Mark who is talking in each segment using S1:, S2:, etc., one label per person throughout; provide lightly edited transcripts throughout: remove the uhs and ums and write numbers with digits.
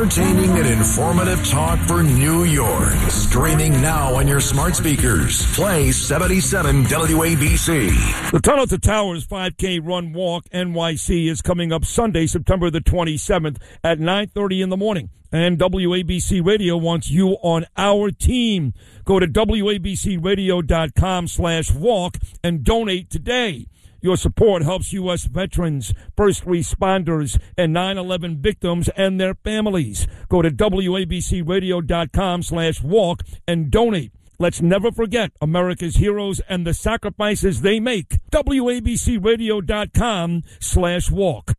S1: entertaining and informative talk for New York. Streaming now on your smart speakers. Play 77 WABC.
S2: The Tunnel to Towers 5K Run Walk NYC is coming up Sunday, September the 27th at 9:30 in the morning. And WABC Radio wants you on our team. Go to WABCRadio.com/walk and donate today. Your support helps U.S. veterans, first responders, and 9/11 victims and their families. Go to WABCRadio.com/walk and donate. Let's never forget America's heroes and the sacrifices they make. WABCRadio.com/walk.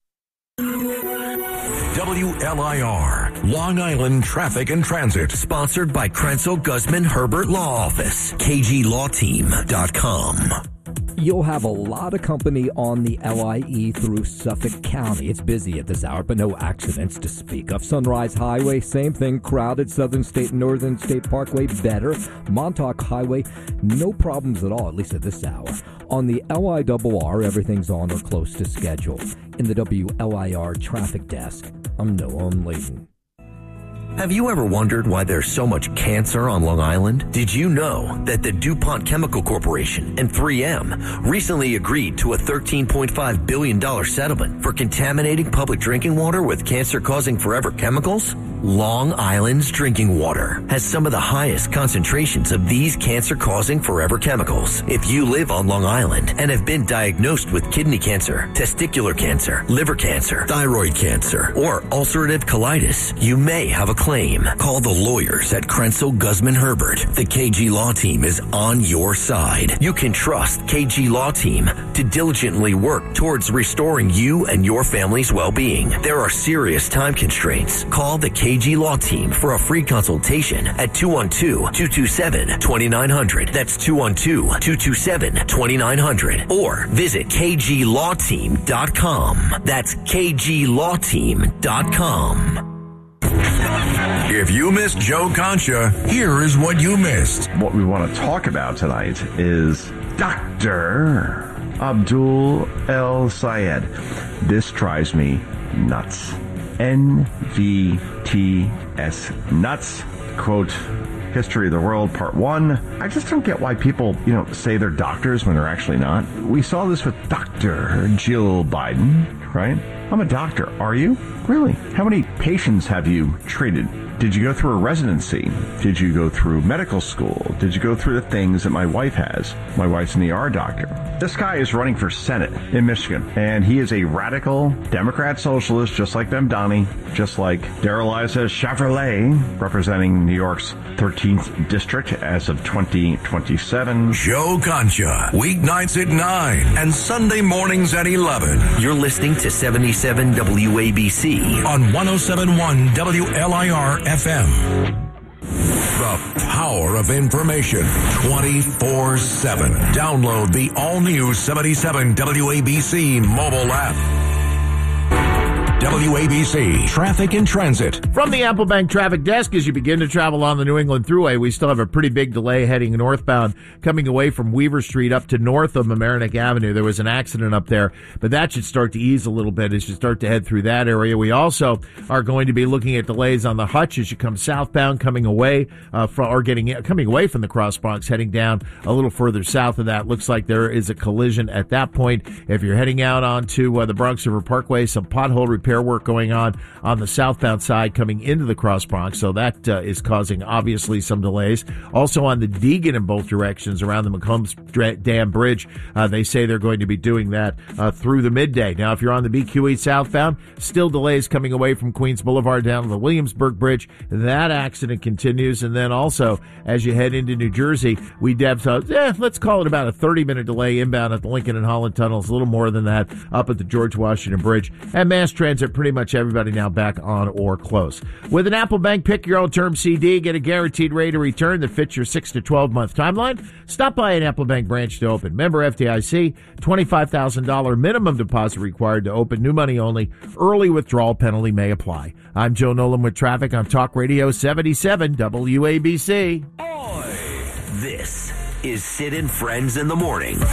S1: WLIR, Long Island Traffic and Transit.
S3: Sponsored by Krenzel Guzman Herbert Law Office. KGLawTeam.com.
S4: You'll have a lot of company on the LIE through Suffolk County. It's busy at this hour, but no accidents to speak of. Sunrise Highway, same thing. Crowded. Southern State, Northern State Parkway, better. Montauk Highway, no problems at all, at least at this hour. On the LIRR, everything's on or close to schedule. In the WLIR traffic desk, I'm Noah Layton.
S3: Have you ever wondered why there's so much cancer on Long Island? Did you know that the DuPont Chemical Corporation and 3M recently agreed to a $13.5 billion settlement for contaminating public drinking water with cancer-causing forever chemicals? Long Island's drinking water has some of the highest concentrations of these cancer-causing forever chemicals. If you live on Long Island and have been diagnosed with kidney cancer, testicular cancer, liver cancer, thyroid cancer, or ulcerative colitis, you may have a claim. Call the lawyers at Krenzel Guzman Herbert. The KG Law Team is on your side. You can trust KG Law Team to diligently work towards restoring you and your family's well-being. There are serious time constraints. Call the KG Law Team for a free consultation at 212-227-2900. That's 212-227-2900. Or visit KGLawTeam.com. That's KGLawTeam.com.
S1: If you missed Joe Concha, here is what you missed.
S5: What we want to talk about tonight is Dr. Abdul El Sayed. This drives me nuts. NVTS nuts. Quote, History of the World, Part 1. I just don't get why people, say they're doctors when they're actually not. We saw this with Dr. Jill Biden, right? I'm a doctor. Are you? Really? How many patients have you treated? Did you go through a residency? Did you go through medical school? Did you go through the things that my wife has? My wife's an ER doctor. This guy is running for Senate in Michigan, and he is a radical Democrat socialist, just like Mamdani, just like Darrell-Issa Chevrolet, representing New York's 13th district as of 2027.
S1: Joe Concha, weeknights at 9 and Sunday mornings at 11.
S3: You're listening to 77 WABC
S1: on 107.1 WLIR FM. The power of information 24/7. Download the all-new 77 WABC mobile app. WABC Traffic and Transit.
S6: From the Apple Bank Traffic Desk, as you begin to travel on the New England Thruway, we still have a pretty big delay heading northbound, coming away from Weaver Street up to north of Mamaroneck Avenue. There was an accident up there, but that should start to ease a little bit as you start to head through that area. We also are going to be looking at delays on the Hutch as you come southbound, coming away coming away from the Cross Bronx, heading down a little further south of that. Looks like there is a collision at that point. If you're heading out onto the Bronx River Parkway, some pothole repair work going on the southbound side coming into the Cross Bronx, so that is causing obviously some delays. Also on the Deegan in both directions around the McCombs Dam Bridge, they say they're going to be doing that through the midday. Now, if you're on the BQE southbound, still delays coming away from Queens Boulevard down to the Williamsburg Bridge. That accident continues, and then also as you head into New Jersey, we let's call it about a 30-minute delay inbound at the Lincoln and Holland tunnels, a little more than that up at the George Washington Bridge, and mass transit pretty much everybody now back on or close. With an Apple Bank Pick Your Own Term CD, get a guaranteed rate of return that fits your 6 to 12-month timeline. Stop by an Apple Bank branch to open. Member FDIC, $25,000 minimum deposit required to open. New money only. Early withdrawal penalty may apply. I'm Joe Nolan with traffic on Talk Radio 77 WABC.
S3: This is Sid and Friends in the Morning.